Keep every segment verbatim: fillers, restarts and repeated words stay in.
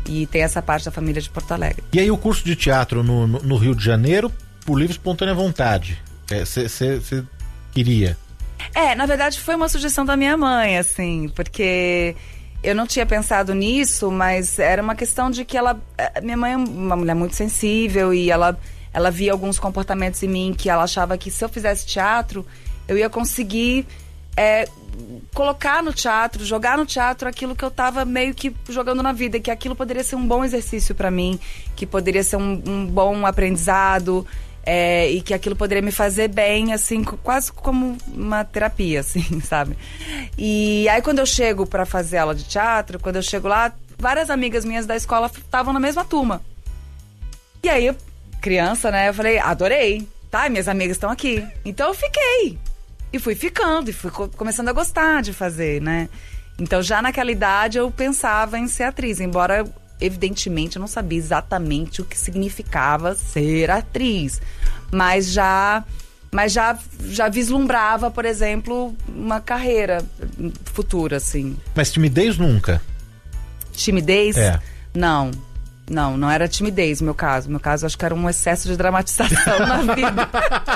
E tem essa parte da família de Porto Alegre. E aí o curso de teatro no, no, no Rio de Janeiro, por livre e espontânea vontade, você é, queria? É, na verdade foi uma sugestão da minha mãe, assim, porque eu não tinha pensado nisso, mas era uma questão de que ela... Minha mãe é uma mulher muito sensível e ela, ela via alguns comportamentos em mim que ela achava que se eu fizesse teatro, eu ia conseguir é, colocar no teatro, jogar no teatro aquilo que eu tava meio que jogando na vida, que aquilo poderia ser um bom exercício para mim, que poderia ser um, um bom aprendizado... É, e que aquilo poderia me fazer bem, assim, quase como uma terapia, assim, sabe? E aí quando eu chego pra fazer aula de teatro, quando eu chego lá, várias amigas minhas da escola estavam na mesma turma. E aí, criança, né, eu falei, adorei, tá? Minhas amigas estão aqui. Então eu fiquei. E fui ficando, e fui começando a gostar de fazer, né? Então já naquela idade eu pensava em ser atriz, embora... Evidentemente, eu não sabia exatamente o que significava ser atriz. Mas já, mas já, já vislumbrava, por exemplo, uma carreira futura, assim. Mas timidez nunca? Timidez? É. Não. Não, não era timidez, no meu caso. No meu caso, acho que era um excesso de dramatização na vida.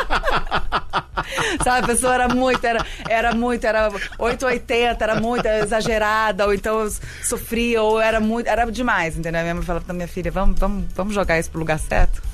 Sabe, a pessoa era muito, era, era muito, era oito ou oitenta, era muito exagerada, ou então sofria, ou era muito, era demais, entendeu? A minha mãe falava pra minha filha, vamos, vamos, vamos jogar isso pro lugar certo?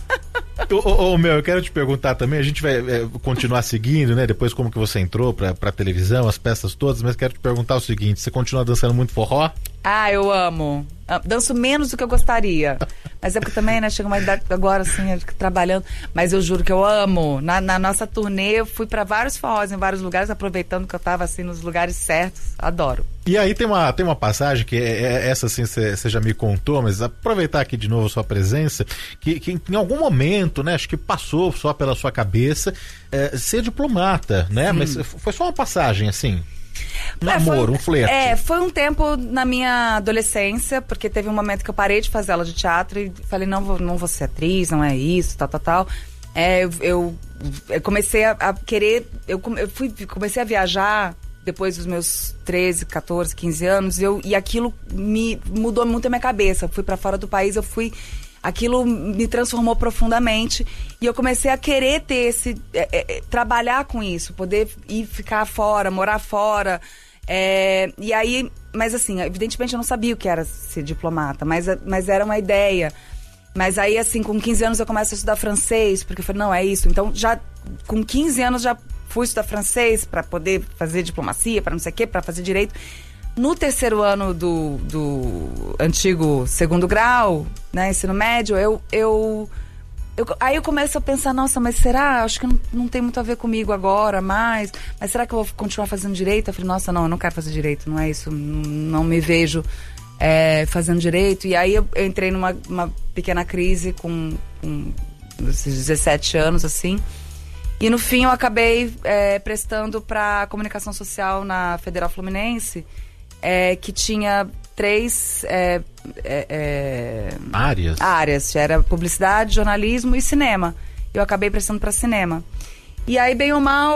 Ô, ô, ô, meu, eu quero te perguntar também, a gente vai é, continuar seguindo, né, depois como que você entrou pra, pra televisão, as peças todas, mas quero te perguntar o seguinte, você continua dançando muito forró? Ah, eu amo. Danço menos do que eu gostaria. Mas é porque também, né, chega uma idade agora, assim, trabalhando. Mas eu juro que eu amo. Na, na nossa turnê, eu fui pra vários forrós em vários lugares, aproveitando que eu tava, assim, nos lugares certos. Adoro. E aí tem uma, tem uma passagem que é, é, essa assim você já me contou, mas aproveitar aqui de novo a sua presença, que, que em algum momento, né, acho que passou só pela sua cabeça é, ser diplomata, né? Sim. Mas foi só uma passagem, assim. Um é, namoro, foi, um flerte. É, foi um tempo na minha adolescência, porque teve um momento que eu parei de fazer aula de teatro e falei, não vou, não vou ser atriz, não é isso, tal, tal, tal. É, eu, eu, eu comecei a, a querer, eu, eu fui, comecei a viajar depois dos meus treze, catorze, quinze anos, eu, e aquilo me mudou muito a minha cabeça. Eu fui pra fora do país, eu fui... Aquilo me transformou profundamente e eu comecei a querer ter esse... É, é, trabalhar com isso, poder ir ficar fora, morar fora. É, e aí... Mas assim, evidentemente eu não sabia o que era ser diplomata, mas, mas era uma ideia. Mas aí, assim, com quinze anos eu começo a estudar francês, porque eu falei, não, é isso. Então, já com quinze anos já fui estudar francês para poder fazer diplomacia, para não sei o quê, para fazer direito. No terceiro ano do, do antigo segundo grau, né, ensino médio, eu, eu, eu... Aí eu começo a pensar, nossa, mas será? Acho que não, não tem muito a ver comigo agora mais. Mas será que eu vou continuar fazendo direito? Eu falei, nossa, não, eu não quero fazer direito, não é isso. Não, não me vejo é, fazendo direito. E aí eu, eu entrei numa uma pequena crise com, com esses dezessete anos, assim. E no fim eu acabei é, prestando para comunicação social na Federal Fluminense, É, que tinha três é, é, é, áreas. áreas. Era publicidade, jornalismo e cinema. Eu acabei prestando para cinema. E aí, bem ou mal,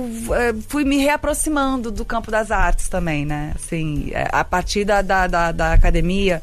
é, fui me reaproximando do campo das artes também, né? Assim, é, a partir da, da, da, da academia.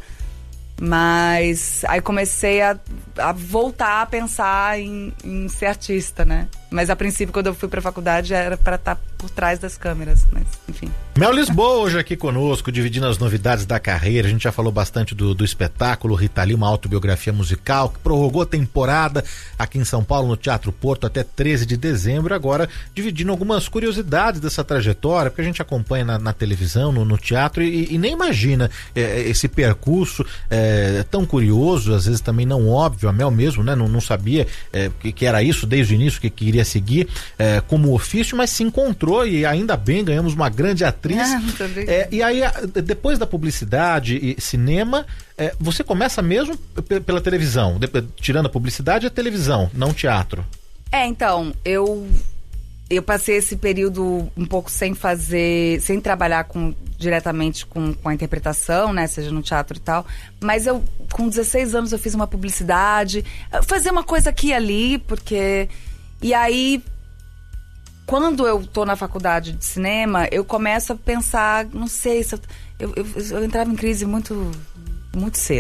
Mas aí comecei a, a voltar a pensar em, em ser artista, né? Mas a princípio, quando eu fui pra faculdade, era pra estar por trás das câmeras, mas enfim. Mel Lisboa hoje aqui conosco, dividindo as novidades da carreira. A gente já falou bastante do, do espetáculo Rita Lee, uma autobiografia musical que prorrogou a temporada aqui em São Paulo, no Teatro Porto, até treze de dezembro. Agora, dividindo algumas curiosidades dessa trajetória, porque a gente acompanha na, na televisão, no, no teatro, e, e nem imagina é, esse percurso é, tão curioso, às vezes também não óbvio. A Mel mesmo, né, não, não sabia é, que, que era isso desde o início, que queria seguir é, como ofício, mas se encontrou e ainda bem, ganhamos uma grande atriz. Ah, é, e aí, depois da publicidade e cinema, é, você começa mesmo p- pela televisão, de, tirando a publicidade, a televisão, não teatro. É, então, eu eu passei esse período um pouco sem fazer, sem trabalhar com, diretamente com, com a interpretação, né, seja no teatro e tal, mas eu, com dezesseis anos eu fiz uma publicidade, fazer uma coisa aqui e ali, porque... E aí, quando eu tô na faculdade de cinema, eu começo a pensar, não sei, se eu, eu, eu, eu entrava em crise muito, muito cedo.